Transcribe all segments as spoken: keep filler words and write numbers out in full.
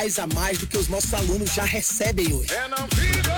reais a mais do que os nossos alunos já recebem hoje. É não fica!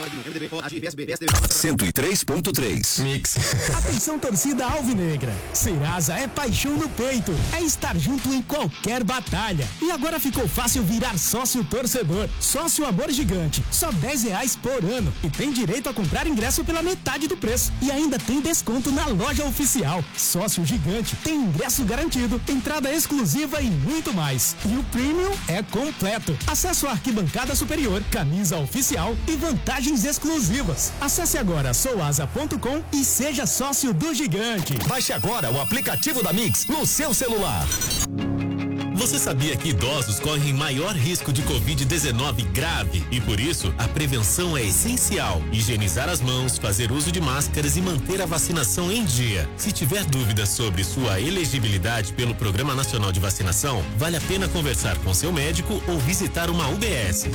cento e três ponto três Mix. Atenção, torcida alvinegra. Serasa é paixão no peito. É estar junto em qualquer batalha. E agora ficou fácil virar sócio torcedor. Sócio Amor Gigante. Só dez reais por ano. E tem direito a comprar ingresso pela metade do preço. E ainda tem desconto na loja oficial. Sócio Gigante tem ingresso garantido, entrada exclusiva e muito mais. E o Premium é completo. Acesso à arquibancada superior, camisa oficial e vantagens exclusivas. Acesse agora soasa ponto com e seja sócio do Gigante. Baixe agora o aplicativo da Mix no seu celular. Você sabia que idosos correm maior risco de covid dezenove grave e por isso a prevenção é essencial? Higienizar as mãos, fazer uso de máscaras e manter a vacinação em dia. Se tiver dúvidas sobre sua elegibilidade pelo Programa Nacional de Vacinação, vale a pena conversar com seu médico ou visitar uma U B S.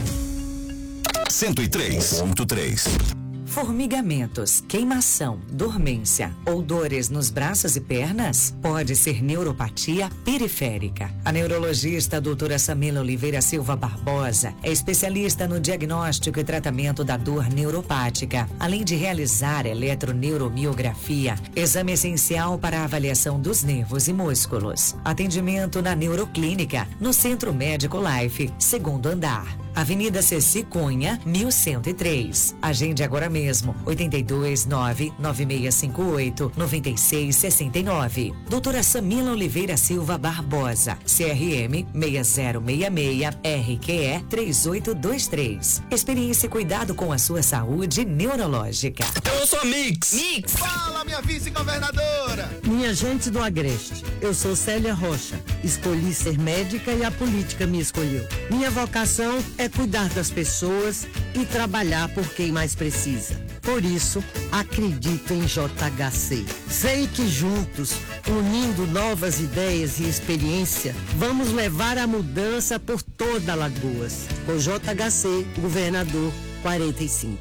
cento e três ponto três Formigamentos, queimação, dormência ou dores nos braços e pernas? Pode ser neuropatia periférica. A neurologista doutora Samila Oliveira Silva Barbosa é especialista no diagnóstico e tratamento da dor neuropática, além de realizar eletroneuromiografia, exame essencial para a avaliação dos nervos e músculos. Atendimento na Neuroclínica, no Centro Médico Life, segundo andar. Avenida Ceci Cunha, mil cento e três. Agende agora mesmo, oito dois nove nove seis cinco oito nove seis seis nove. Doutora Samila Oliveira Silva Barbosa, C R M seis zero seis seis, R Q E três oito dois três. Experiência e cuidado com a sua saúde neurológica. Eu sou a Mix. Mix. Fala, minha vice-governadora. Minha gente do Agreste, eu sou Célia Rocha. Escolhi ser médica e a política me escolheu. Minha vocação é cuidar das pessoas e trabalhar por quem mais precisa. Por isso, acredito em J H C. Sei que juntos, unindo novas ideias e experiência, vamos levar a mudança por toda Alagoas. Com J H C, governador quarenta e cinco.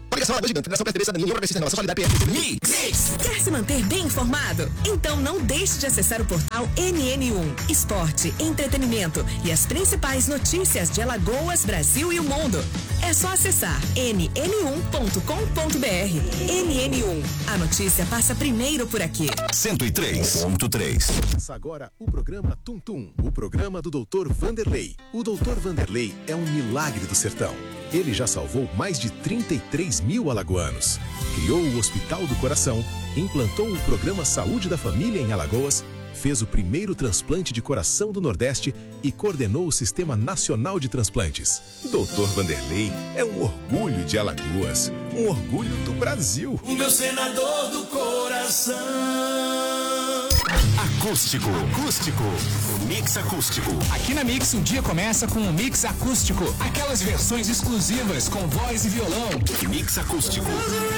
Mix. Quer se manter bem informado? Então não deixe de acessar o portal N N um. Esporte, entretenimento e as principais notícias de Alagoas, Brasil e o mundo. É só acessar N N um ponto com ponto B R. N N um. A notícia passa primeiro por aqui. cento e três ponto três Começa agora o programa Tum Tum, o programa do doutor Vanderlei. O doutor Vanderlei é um milagre do sertão. Ele já salvou mais de trinta e três mil alagoanos. Criou o Hospital do Coração, implantou o programa Saúde da Família em Alagoas, fez o primeiro transplante de coração do Nordeste e coordenou o Sistema Nacional de Transplantes. doutor Vanderlei é um orgulho de Alagoas, um orgulho do Brasil. O meu senador do coração. Acústico, acústico, Mix Acústico. Aqui na Mix o dia começa com um Mix Acústico. Aquelas versões exclusivas com voz e violão. Mix Acústico.